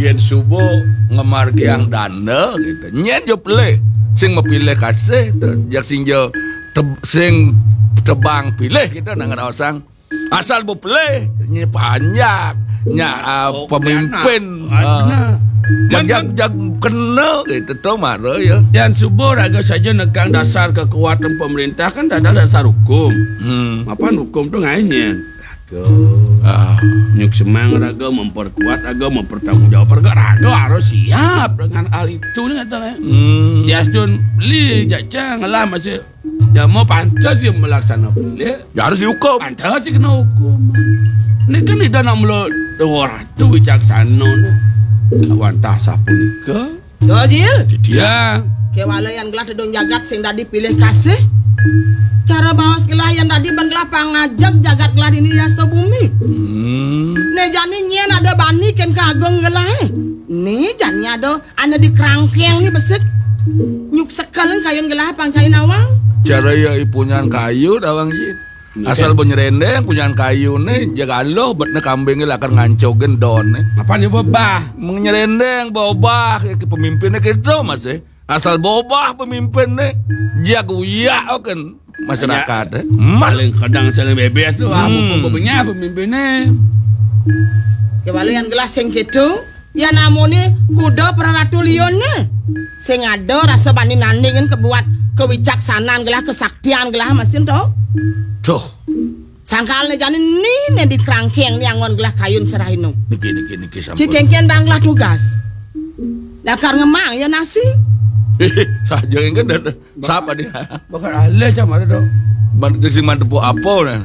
Biar subuh ngemargi yang dana gitu. Nyen jo pilih. Sing mepilih kasih jak sing jo sing tebang pilih gitu nang osang. Asal bu pilih nyi banyak pemimpin. Jag kena gitu tuh marah ya. Dan subuh raga saja nekang dasar kekuatan pemerintah kan ada dasar hukum. Apaan hukum tuh ngainya? Nyuk semang raga memperkuat raga mempertanggungjawab raga harus siap dengan hal itu katanya. Jasdun beli jaca ngelah masih ya mau pantas sih melaksanakan beli. Ya harus dihukum. Pantas sih kena hukum. Ini kan tidak nak melo orang tu bijaksana. Wantah sapu nika. Dojil. Dia. Kewalayan gelah dedong jagat sing tadi pilih kasih. Cara bawas gelah yang tadi bang gelah pangajak jagat gelah ini di asto bumi. Ne jani nyen ada bani ken kagong gelah. Nih jani ada ane di kerangkeng ni besek. Nyuk sekalen kayun gelah pangcain awang. Cara ya ipunyan kayu dawang ji. Asal penyerendeng punyaan kayu nih jaga Allah betne kambing lah akan ngancau gendon nih. Apa nih bobah? Menyerendeng bobah ke pemimpinnya gitu mas Asal bobah pemimpin nih jago ya kan masyarakat paling kadang saling bebas tuh bobanya pemimpinnya. Kewalayan gelas sing gitu ya namanya kuda peratulione sing ada rasa bani nandingin kebuat kewicaksanaan gelah kesaktian gelah masin toh. Tuh. Sangkalnya jani nih di kerangkeng nih angon gelah kayun serahin Niki sampun. Cikengken banglah tugas. Dakar ngemang ya nasi. Saja yang kan siapa dia? Bakal alih sama itu. Mantu sing mantu apa nih?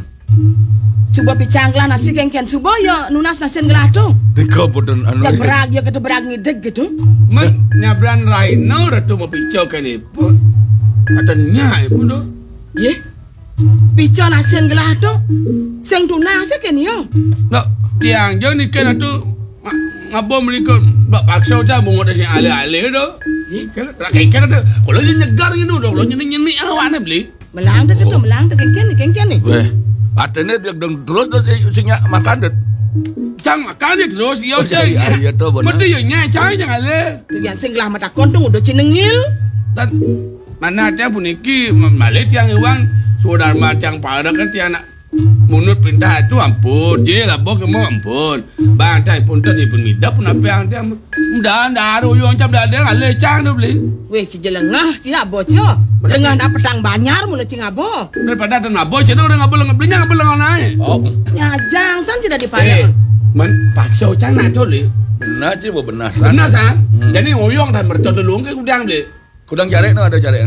Subuh picanglah nasi kengken subuh ya nunas nasin gelah tuh. Tiga pun anu. Jak berag ya kata berag ngideg gitu. Men nyabran raino ratu mau picau kan ibu. Katanya ibu doh. Ye. Picau nasin gelah tuh. Sing tunas kan yo. Nak tiang jo ni kan tu ngabom mereka paksa dah bungut dari alih-alih doh. Rakyat kan tu. Kalau dia nyegar gitu doh, kalau nyeni awak nak beli. Melang tu kengken ni. Weh, artinya dia terus singnya makan deh. Jangan makan dia terus, iya sih. Iya tu benar. Mesti yo nyai cai jangan le. Yang sing gelah mata kontung udah cenengil. Dan mana dia puniki malet yang iwan saudara macam pada kan tiang nak menurut perintah itu ampun dia lah bok mau ampun bantai pun tu dia pun midap pun apa yang dia mudah daru yang cap dah dia le cang tu beli. Weh si jelengah si abo cio. Lengah dah petang banyar mula cing abo. Daripada ada ngabo cina orang ngabo belinya ngabo naik. Oh. Nyajang san cina dipanggil. Men paksa cang nak tu le. Benar je benar. Benar san. Jadi ngoyong dan mertua telung ke kudang beli. Kudang cari no ada cari.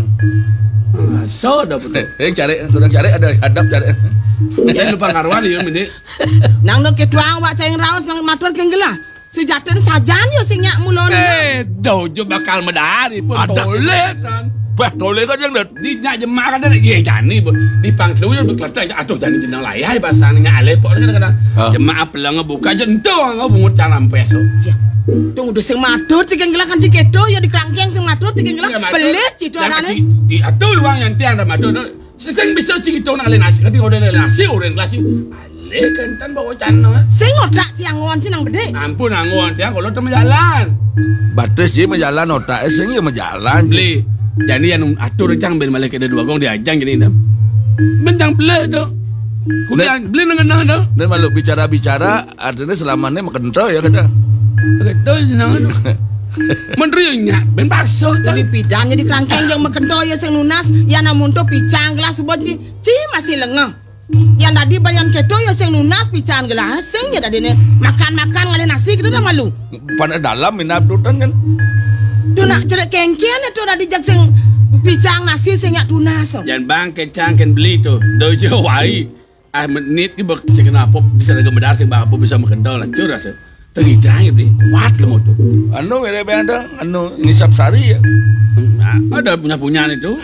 So dah betul. Cari kudang cari ada hadap cari. Jangan lupa karuan dia mende. Nang nok ketuang wak ceng raos nang matur kenggelah. Sejatan sajan yo sing nyak mulon. Dojo bakal medari pun boleh kan. Bah, toleh kan yang di nyak jemaah kan ada ye jani di pangtlu yang berkelata atuh jani jenang layai bahasa nyak alepok kadang-kadang. Jemaah pelang buka jentong bungut caram peso. Ya. Tunggu sing matur sing gelah kan dikedo ya di kerangkeng sing matur sing gelah belit citu arane. Di atuh uang yang tiang dah matur. Sing bisa cing itu nak le nasi kati ode le nasi orang kelas ale kan tan bawa cana. Sing otak ciang ngon cinang bede. Ampun angon tiang kalau tu menjalan. Batas je menjalan otak sing je menjalan. Beli. Jadi yang atur cang ben malek ada dua gong diajang jadi ndam. Bentang beli tu. Kemudian beli dengan dah. Dan malu bicara-bicara artinya selamanya makan tau ya kada. Kada jenang. Menteri nyak ben bakso jadi pidannya di kerangkeng yang mekento ya sing lunas ya namun tu picang gelas boci ci masih lengah yang tadi bayan keto ya sing lunas picang gelas sing ya tadi ne makan ngale nasi kita dah malu pana dalam minap tutan kan tu nak cerek kengkian itu tadi jak sing picang nasi sing yak tunas jangan bang kecang kan beli tu dojo wai menit ki bek kenapa bisa ada gemedar sing bang bisa mekendo lah curah terhidang ya beli, wat kamu tu. Anu mere benda, anu nisab sari ya. Ada punya itu.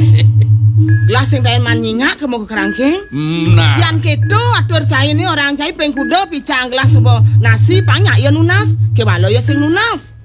Gelas yang tayo manyinga kamu ke kerangkeng. Nah. Yang keto atur saya ini orang saya pengkudo picang gelas sebuah nasi banyak ya nunas. Kewalo ya sing nunas.